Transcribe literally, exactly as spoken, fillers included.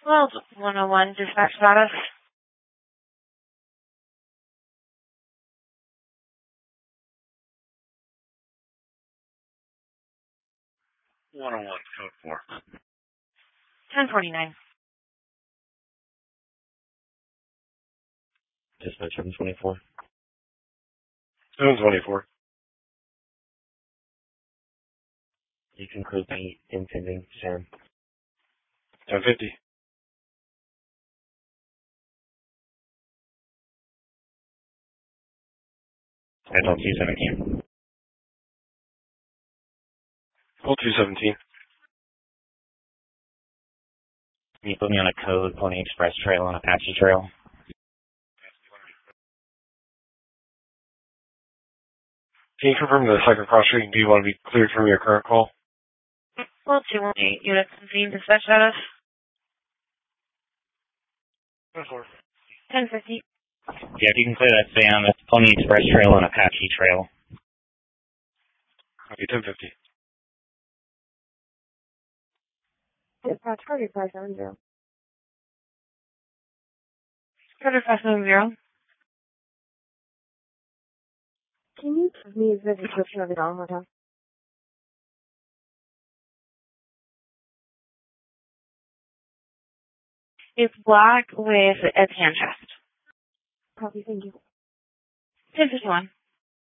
Well, one oh one, dispatch status. one oh one, code four. ten forty-nine. Dispatch seven twenty-four. seven twenty-four. You can code the impending Sam. ten fifty. Adult two seventeen. Pull two seventeen. Can you put me on a code, Pony Express Trail and Apache Trail? Can you confirm the second cross street? Do you want to be cleared from your current call? Well, two one eight, unit seventeen, dispatch status. ten fifty. Yeah, if you can clear that, Sam, that's Pony Express Trail and Apache Trail. Okay, ten fifty. Dispatch Carter five seven zero. Carter five seven zero. Can you give me the description of the dog hotel? It's black with a tan chest. Copy, thank you. ten fifty-one.